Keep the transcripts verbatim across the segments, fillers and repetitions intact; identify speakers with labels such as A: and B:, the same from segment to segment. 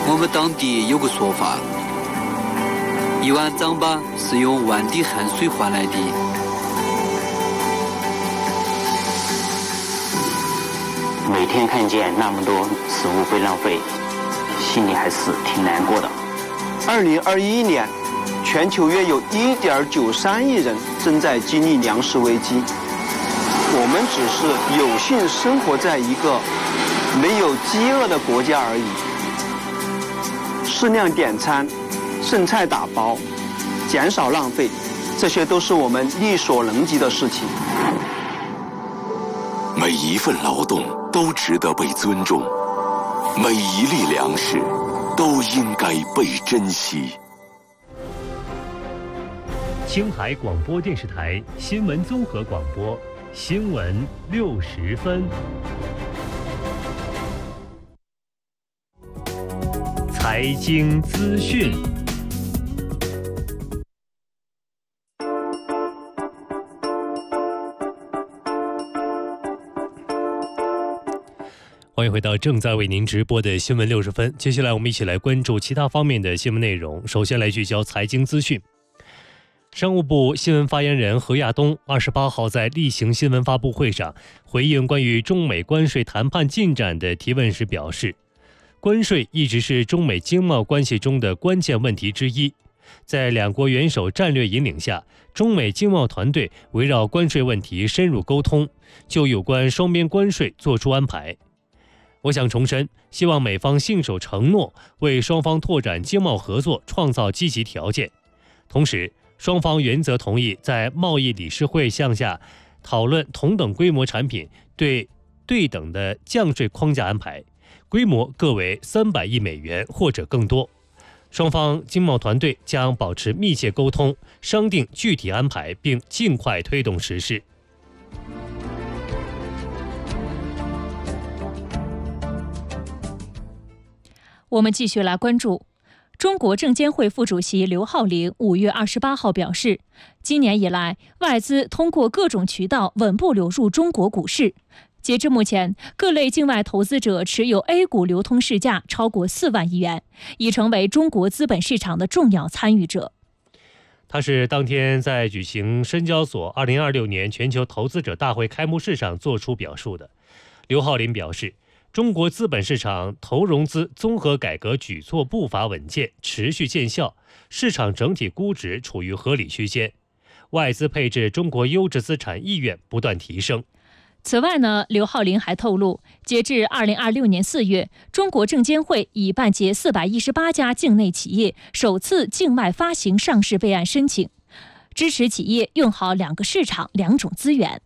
A: 我们当地有个说法，一碗糌粑是用万滴汗水换来的。
B: 每天看见那么多食物被浪费，心里还是挺难过的。
C: 二零二一年，全球约有一点九三亿人正在经历粮食危机。我们只是有幸生活在一个没有饥饿的国家而已。适量点餐，剩菜打包，减少浪费，这些都是我们力所能及的事情。
D: 每一份劳动都值得被尊重，每一粒粮食都应该被珍惜。
E: 青海广播电视台新闻综合广播，新闻六十分。财经资讯。欢迎回到正在为您直播的新闻六十分。接下来我们一起来关注其他方面的新闻内容。首先来聚焦财经资讯。商务部新闻发言人何亚东二十八号在例行新闻发布会上回应关于中美关税谈判进展的提问时表示，关税一直是中美经贸关系中的关键问题之一。在两国元首战略引领下，中美经贸团队围绕关税问题深入沟通，就有关双边关税作出安排。我想重申，希望美方信守承诺，为双方拓展经贸合作创造积极条件。同时，双方原则同意在贸易理事会项下讨论同等规模产品对对等的降税框架安排，规模各为三百亿美元或者更多。双方经贸团队将保持密切沟通，商定具体安排，并尽快推动实施。
F: 我们继续来关注，中国证监会副主席刘浩麟五月二十八号表示，今年以来，外资通过各种渠道稳步流入中国股市。截至目前，各类境外投资者持有 A 股流通市价超过四万亿元，已成为中国资本市场的重要参与者。
E: 他是当天在举行深交所二零二六年全球投资者大会开幕式上作出表述的。刘浩麟表示，中国资本市场投融资综合改革举措步伐稳健，持续见效，市场整体估值处于合理区间，外资配置中国优质资产意愿不断提升。
F: 此外呢，刘浩麟还透露，截至二零二六年四月，中国证监会已办结四百一十八家境内企业首次境外发行上市备案申请，支持企业用好两个市场两种资源。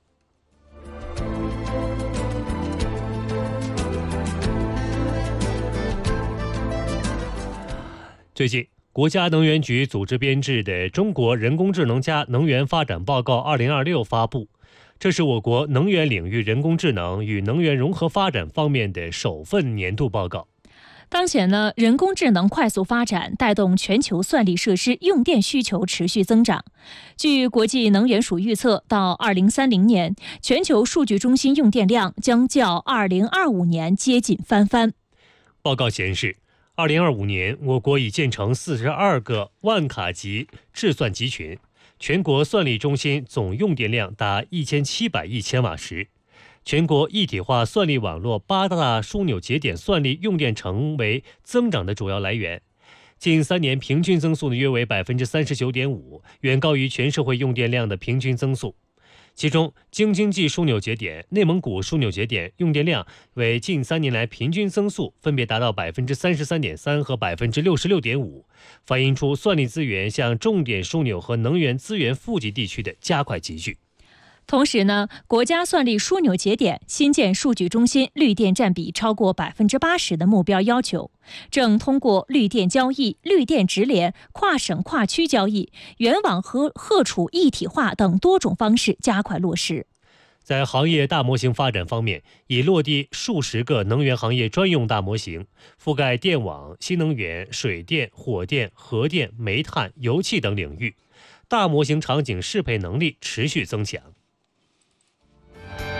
E: 最近，国家能源局组织编制的《中国人工智能加能源发展报告二零二六》发布，这是我国能源领域人工智能与能源融合发展方面的首份年度报告。
F: 当前呢，人工智能快速发展，带动全球算力设施用电需求持续增长。据国际能源署预测，到二零三零年，全球数据中心用电量将较二零二五年接近翻番。
E: 报告显示，二零二五年，我国已建成四十二个万卡级制算集群，全国算力中心总用电量达一千七百亿千瓦时，全国一体化算力网络八大枢纽节点算力用电成为增长的主要来源，近三年平均增速约为百分之三十九点五，远高于全社会用电量的平均增速。其中，京津冀枢纽节点、内蒙古枢纽节点用电量为近三年来平均增速分别达到百分之三十三点三和百分之六十六点五，反映出算力资源向重点枢纽和能源资源富集地区的加快集聚。
F: 同时呢，国家算力枢纽节点新建数据中心绿电占比超过百分之八十的目标要求，正通过绿电交易、绿电直连、跨省跨区交易、原网和荷储一体化等多种方式加快落实。
E: 在行业大模型发展方面，已落地数十个能源行业专用大模型，覆盖电网、新能源、水电、火电、核电、煤炭、油气等领域，大模型场景适配能力持续增强。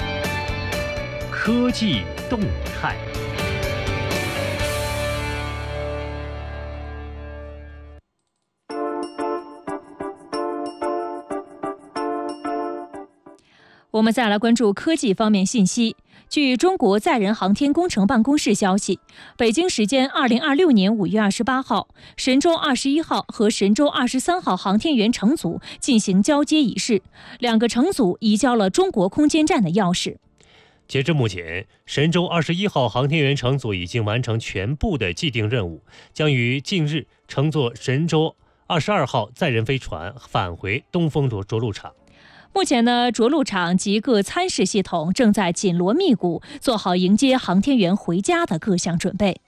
E: 科技动态。
F: 我们再来关注科技方面信息。据中国载人航天工程办公室消息，北京时间二零二六年五月二十八号，神舟二十一号和神舟二十三号航天员乘组进行交接仪式，两个乘组移交了中国空间站的钥匙。
E: 截至目前，神舟二十一号航天员乘组已经完成全部的既定任务，将于近日乘坐神舟二十二号载人飞船返回东风着着陆场。
F: 目前呢，着陆场及各参试系统正在紧锣密鼓做好迎接航天员回家的各项准备。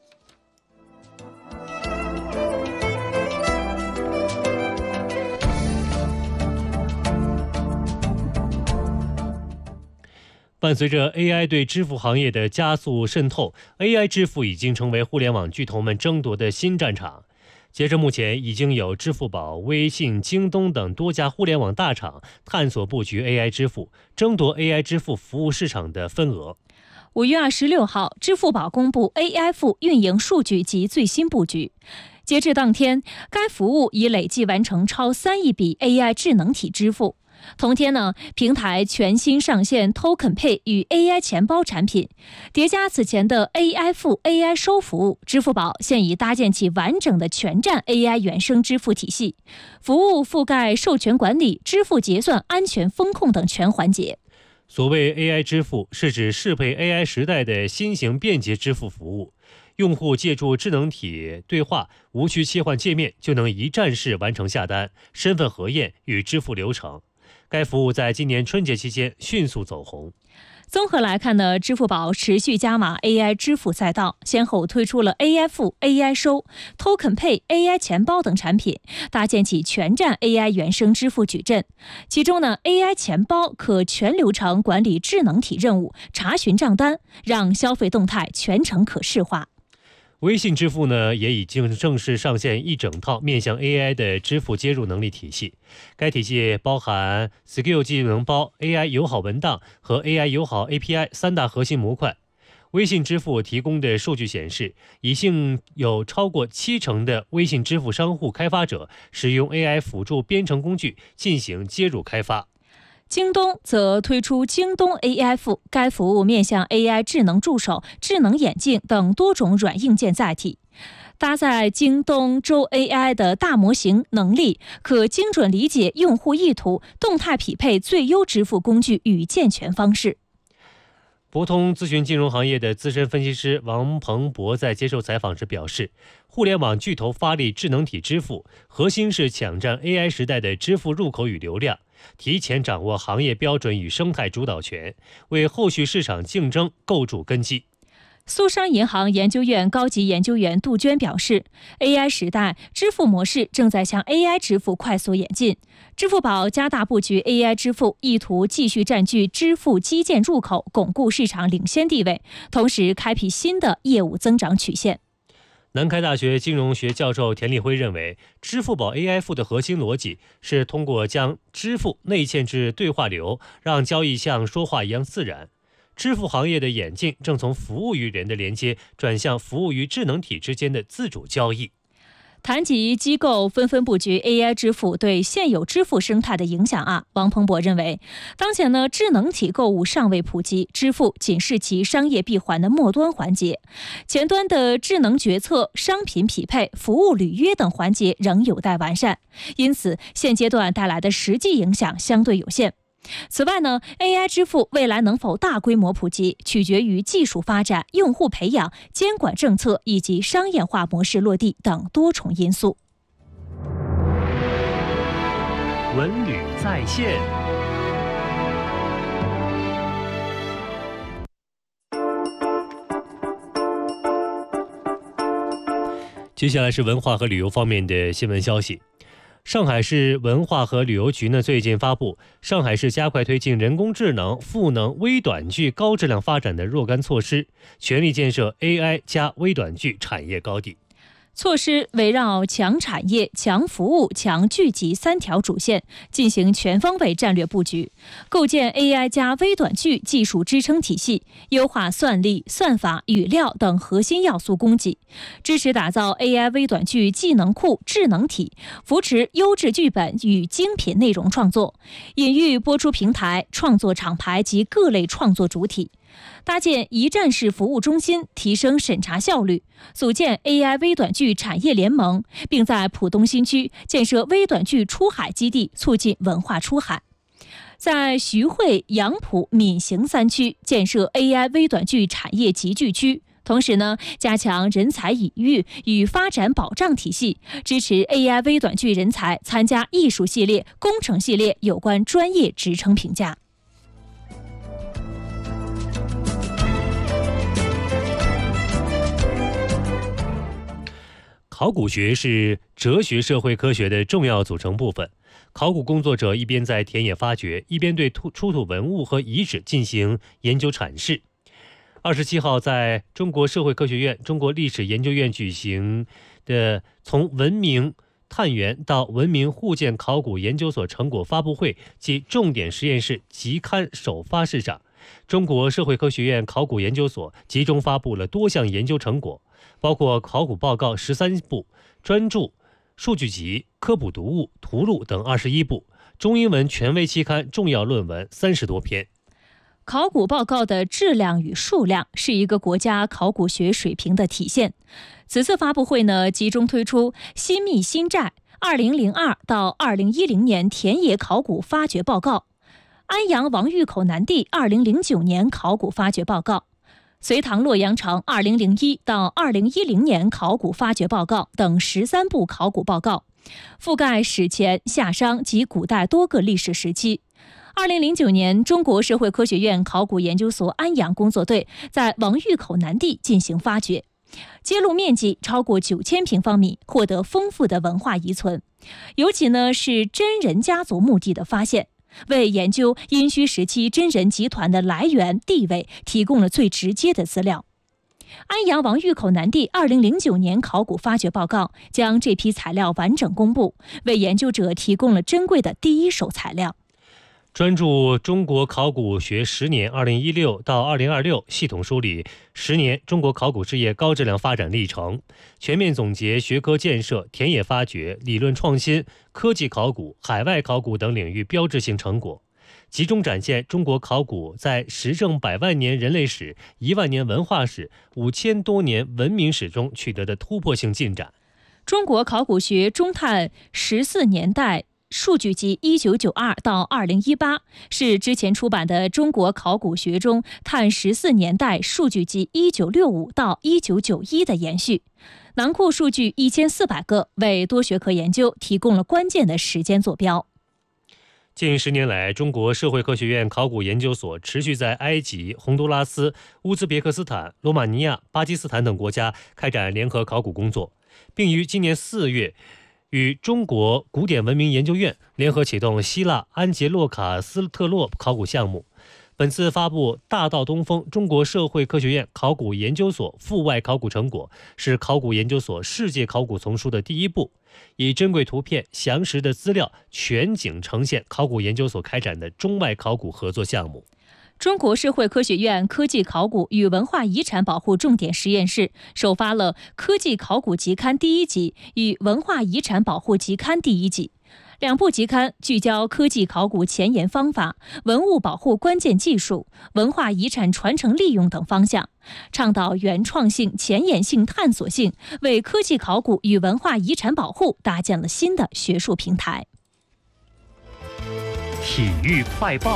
E: 伴随着 A I 对支付行业的加速渗透， A I 支付已经成为互联网巨头们争夺的新战场。截至目前，已经有支付宝、微信、京东等多家互联网大厂探索布局 A I 支付，争夺 A I 支付服务市场的份额。
F: 五月二十六号，支付宝公布 A I 付运营数据及最新布局。截至当天，该服务已累计完成超三亿笔 A I 智能体支付。同天呢，平台全新上线 Token Pay 与 A I 钱包产品，叠加此前的 A I 付、A I 收服务，支付宝现已搭建起完整的全站 A I 原生支付体系，服务覆盖授权管理、支付结算、安全风控等全环节。
E: 所谓 A I 支付，是指适配 A I 时代的新型便捷支付服务，用户借助智能体对话，无需切换界面，就能一站式完成下单、身份核验与支付流程。该服务在今年春节期间迅速走红。
F: 综合来看呢，支付宝持续加码 A I 支付赛道，先后推出了 A I 付、A I 收、Token Pay、A I 钱包等产品，搭建起全站 A I 原生支付矩阵。其中呢 ，A I 钱包可全流程管理智能体任务，查询账单，让消费动态全程可视化。
E: 微信支付呢，也已经正式上线一整套面向 A I 的支付接入能力体系。该体系包含 Skill 技能包、A I 友好文档和 A I 友好 A P I 三大核心模块。微信支付提供的数据显示，已经有超过七成的微信支付商户开发者使用 A I 辅助编程工具进行接入开发。
F: 京东则推出京东 A I 付，该服务面向 A I 智能助手、智能眼镜等多种软硬件载体，搭载京东周 A I 的大模型能力，可精准理解用户意图，动态匹配最优支付工具与健全方式。
E: 博通咨询金融行业的资深分析师王鹏博在接受采访时表示，互联网巨头发力智能体支付，核心是抢占 A I 时代的支付入口与流量，提前掌握行业标准与生态主导权，为后续市场竞争构筑根基。
F: 苏商银行研究院高级研究员杜鹃表示 ，A I 时代支付模式正在向 A I 支付快速演进。支付宝加大布局 A I 支付，意图继续占据支付基建入口，巩固市场领先地位，同时开辟新的业务增长曲线。
E: 南开大学金融学教授田立辉认为，支付宝 A I 付的核心逻辑是通过将支付内嵌至对话流，让交易像说话一样自然。支付行业的演进正从服务于人的连接转向服务于智能体之间的自主交易。
F: 谈及机构纷纷布局 A I 支付对现有支付生态的影响啊，王鹏博认为，当前呢智能体购物尚未普及，支付仅是其商业闭环的末端环节，前端的智能决策、商品匹配、服务履约等环节仍有待完善，因此现阶段带来的实际影响相对有限。此外呢 ，A I 支付未来能否大规模普及，取决于技术发展、用户培养、监管政策以及商业化模式落地等多重因素。
E: 文旅在线。接下来是文化和旅游方面的新闻消息。上海市文化和旅游局呢最近发布，上海市加快推进人工智能、赋能、微短剧高质量发展的若干措施，全力建设 A I 加微短剧产业高地。
F: 措施围绕强产业、强服务、强聚集三条主线进行全方位战略布局，构建 A I 加微短句技术支撑体系，优化算力、算法、语料等核心要素供给，支持打造 A I 微短句技能库、智能体，扶持优质剧本与精品内容创作，引育播出平台、创作厂牌及各类创作主体。搭建一站式服务中心，提升审查效率；组建 A I 微短剧产业联盟，并在浦东新区建设微短剧出海基地，促进文化出海。在徐汇、杨浦、闵行三区建设 A I 微短剧产业集聚区。同时呢，加强人才引育与发展保障体系，支持 A I 微短剧人才参加艺术系列、工程系列有关专业职称评价。
E: 考古学是哲学社会科学的重要组成部分。考古工作者一边在田野发掘，一边对出土文物和遗址进行研究阐释。二十七号，在中国社会科学院、中国历史研究院举行的从文明探源到文明互鉴考古研究所成果发布会及重点实验室集刊首发式上，中国社会科学院考古研究所集中发布了多项研究成果，包括考古报告十三部、专著、数据集、科普读物、图录等二十一部，中英文权威期刊重要论文三十多篇。
F: 考古报告的质量与数量是一个国家考古学水平的体现。此次发布会呢，集中推出新密新寨二零零二到二零一零年田野考古发掘报告、安阳王峪口南地二零零九年考古发掘报告、隋唐洛阳城二零零一到二零一零年考古发掘报告等十三部考古报告，覆盖史前、夏商及古代多个历史时期。二零零九年，中国社会科学院考古研究所安阳工作队在王峪口南地进行发掘，揭露面积超过九千平方米，获得丰富的文化遗存。尤其呢是真人家族墓地的发现，为研究殷墟时期真人集团的来源地位提供了最直接的资料。安阳王峪口南地二零零九年考古发掘报告将这批材料完整公布，为研究者提供了珍贵的第一手材料。
E: 专注《中国考古学十年（二零一六到二零二六）》系统梳理十年中国考古事业高质量发展历程，全面总结学科建设、田野发掘、理论创新、科技考古、海外考古等领域标志性成果，集中展现中国考古在实证百万年人类史、一万年文化史、五千多年文明史中取得的突破性进展。
F: 中国考古学中探十四年代数据集一九九二到二零一八是之前出版的《中国考古学中探十四年代数据集一九六五到一九九一的延续，囊括数据一千四百个，为多学科研究提供了关键的时间坐标。
E: 近十年来，中国社会科学院考古研究所持续在埃及、洪都拉斯、乌兹别克斯坦、罗马尼亚、巴基斯坦等国家开展联合考古工作，并于今年四月与中国古典文明研究院联合启动希腊安杰洛卡斯特洛考古项目。本次发布《大道东风中国社会科学院考古研究所阜外考古成果》，是考古研究所世界考古丛书的第一部，以珍贵图片、详实的资料全景呈现考古研究所开展的中外考古合作项目。
F: 中国社会科学院科技考古与文化遗产保护重点实验室首发了《科技考古集刊》第一集与《文化遗产保护集刊》第一集。两部集刊聚焦科技考古前沿方法、文物保护关键技术、文化遗产传承利用等方向，倡导原创性、前沿性、探索性，为科技考古与文化遗产保护搭建了新的学术平台。
E: 体育快报。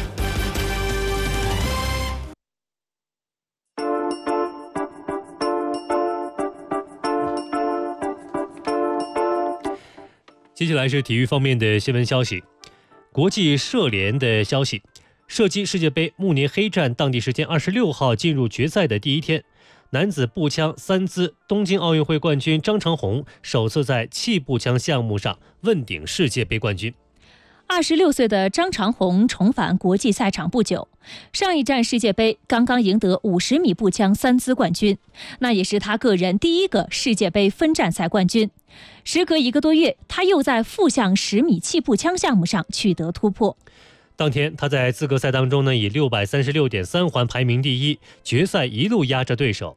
E: 接下来是体育方面的新闻消息。国际射联的消息，射击世界杯慕尼黑站当地时间二十六号进入决赛的第一天，男子步枪三姿东京奥运会冠军张成红首次在气步枪项目上问鼎世界杯冠军。
F: 二十六岁的张长虹重返国际赛场不久，上一站世界杯刚刚赢得五十米步枪三姿冠军，那也是他个人第一个世界杯分站赛冠军。时隔一个多月，他又在负项十米气步枪项目上取得突破。
E: 当天他在资格赛当中呢，以六百三十六点三环排名第一，决赛一路压着对手。